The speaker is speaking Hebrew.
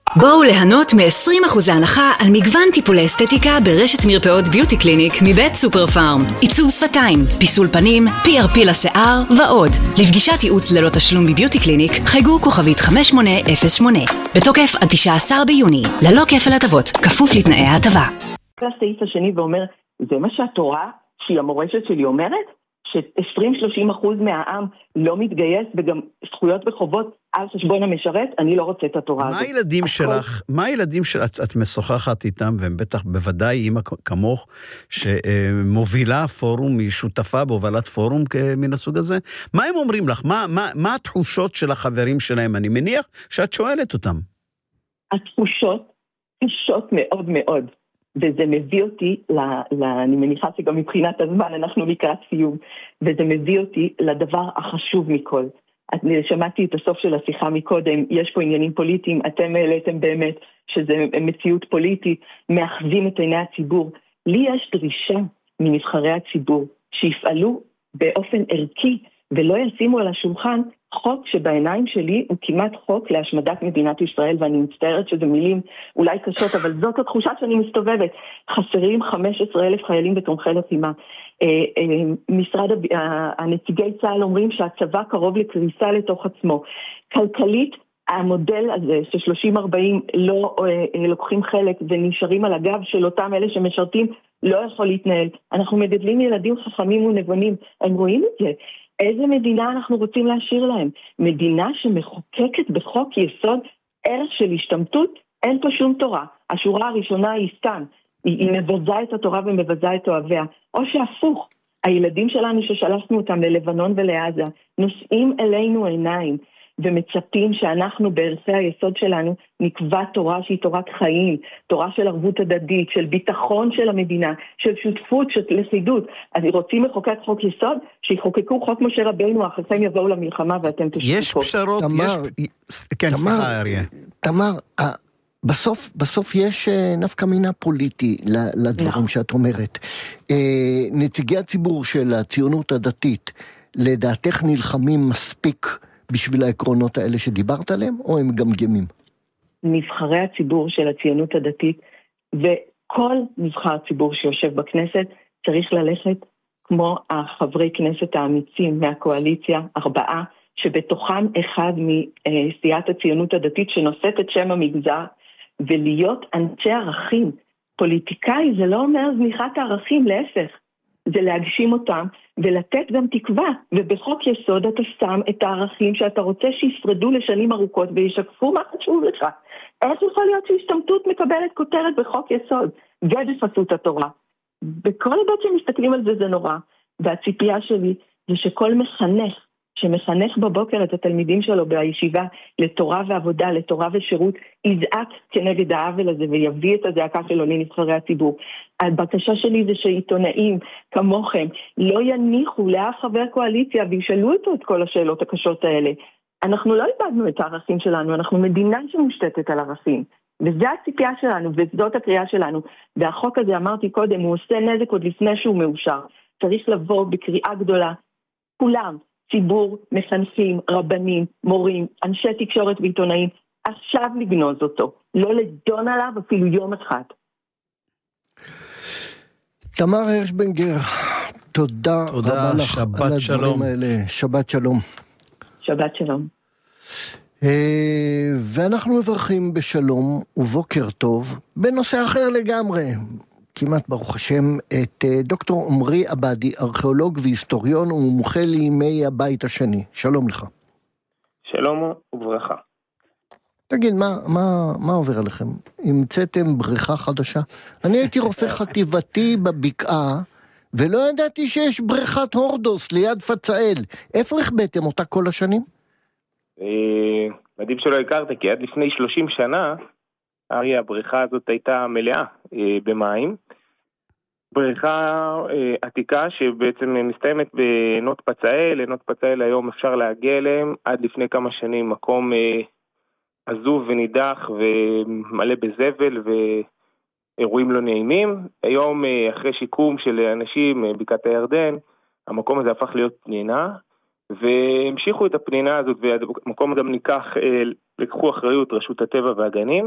בואו ליהנות מ-20% הנחה על מגוון טיפולי אסתטיקה ברשת מרפאות ביוטי קליניק מבית סופר פארם. עיצוב שפתיים, פיסול פנים, PRP לשיער ועוד. לפגישת ייעוץ ללא תשלום בביוטי קליניק חייגו כוכבית 5808. בתוקף עד 19 ביוני, ללא כפל הטבות, כפוף לתנאי ההטבה. הסעיף השני ואומר, זה מה שהתורה שהיא המורשת שלי אומרת? ש-20-30% מהעם לא מתגייס וגם זכויות וחובות על חשבון המשרת, אני לא רוצה את התורה הזאת. מה הילדים שלך, את משוחחת איתם, והם בטח בוודאי אימא כמוך, שמובילה פורום, היא שותפה בהובלת פורום מן הסוג הזה, מה הם אומרים לך? מה התחושות של החברים שלהם? אני מניח שאת שואלת אותם. התחושות קשות מאוד מאוד. וזה מביא אותי, אני מניחה שגם מבחינת הזמן אנחנו לקראת סיום, וזה מביא אותי לדבר החשוב מכל. אני שמעתי את הסוף של השיחה מקודם, יש פה עניינים פוליטיים, אתם העליתם באמת שזה מציאות פוליטית, מאחזים את עיני הציבור. לי יש דרישה מנבחרי הציבור שיפעלו באופן ערכי ולא ישימו על השולחן חוק שבעיניים שלי הוא כמעט חוק להשמדת מדינת ישראל, ואני מצטערת שזה מילים אולי קשות, אבל זאת התחושה שאני מסתובבת. חסרים 15,000 חיילים בתומכי לחימה. הנציגי צה"ל אומרים שהצבא קרוב לקריסה לתוך עצמו. כלכלית, המודל הזה ש30-40 לא לוקחים חלק ונשארים על הגב של אותם אלה שמשרתים, לא יכול להתנהל. אנחנו מגדלים ילדים חכמים ונבונים, הם רואים את זה. איזה מדינה אנחנו רוצים להשאיר להם? מדינה שמחוקקת בחוק יסוד ערך של השתמטות, אין פה שום תורה. השורה הראשונה היא סתם, היא מבזה את התורה ומבזה את אוהביה. או שהפוך, הילדים שלנו ששלחנו אותם ללבנון ולעזה, נושאים אלינו עיניים, ומצפים שאנחנו בערכי היסוד שלנו נקבע תורה שהיא תורת חיים, תורה של ערבות הדדית, של ביטחון של המדינה, של שותפות, של לכידות. אז רוצים לחוקק חוק יסוד, שיחוקקו חוק משה רבינו, אחריכם יבואו למלחמה ואתם תשתפו. יש פשרות, כן, סליחה אריה. תמר, בסוף יש נפקא מינה פוליטי לדברים שאת אומרת. נציגי הציבור של הציונות הדתית, לדעתך נלחמים מספיק בשביל העקרונות האלה שדיברת עליהם, או הם גם גמים? נבחרי הציבור של הציונות הדתית, וכל נבחר ציבור שיושב בכנסת, צריך ללכת כמו החברי כנסת האמיצים מהקואליציה, 4, שבתוכם אחד מסיעת הציונות הדתית, שנושאת את שם המגזר, ולהיות אנשי ערכים. פוליטיקאי זה לא אומר זניחת הערכים, להפך. זה להגשים אותם ולתת גם תקווה, ובחוק יסוד אתה שם את הערכים שאתה רוצה שישרדו לשנים ארוכות וישקפו מה חשוב לך. איך יכול להיות שהשתמטות מקבלת כותרת בחוק יסוד? ובפסות התורה. בכל היבט שמסתכלים על זה זה נורא, והציפייה שלי זה שכל מחנך שמחנך בבוקר את התלמידים שלו בישיבה לתורה ועבודה, לתורה ושירות, יזעק כנגד העוול הזה ויביא את הזעקה שלו לנבחרי הציבור. הבקשה שלי זה שעיתונאים כמוכם לא יניחו לאף חבר קואליציה וישאלו אותו את כל השאלות הקשות האלה. אנחנו לא איבדנו את הערכים שלנו, אנחנו מדינה שמושתתת על ערכים. וזה הציפייה שלנו, וזאת הקריאה שלנו. והחוק הזה, אמרתי קודם, הוא עושה נזק עוד לפני שהוא מאושר. צריך לבוא בקריאה גדולה. כולם, ציבור, מחנכים, רבנים, מורים, אנשי תקשורת ועיתונאים, עכשיו לגנוז אותו. לא לדון עליו אפילו יום אחד. תמר הרשבנגר, תודה רבה לך על הדברים האלה. שבת שלום. שבת שלום. ואנחנו מברכים בשלום ובוקר טוב בנושא אחר לגמרי, כמעט ברוך השם, את דוקטור עמרי עבדי, ארכיאולוג והיסטוריון ומומחה לימי הבית השני. שלום לך. שלום וברכה. תגיד, מה עובר עליכם? המצאתם בריכה חדשה? אני הייתי רופא חטיבתי בבקעה, ולא ידעתי שיש בריכת הורדוס ליד פצאל. איפה הכבאתם אותה כל השנים? מדהים שלא הכרת, כי עד לפני 30 שנה, הבריכה הזאת הייתה מלאה במים. בריכה עתיקה שבעצם מסתיימת בנות פצאל. עינות פצאל היום אפשר להגיע אליהם, עד לפני כמה שנים מקום עזוב ונידח ומלא בזבל ואירועים לא נעימים. היום אחרי שיקום של אנשים בקעת הירדן, המקום הזה הפך להיות פנינה, והמשיכו את הפנינה הזאת, והמקום גם לקחו אחריות רשות הטבע והגנים,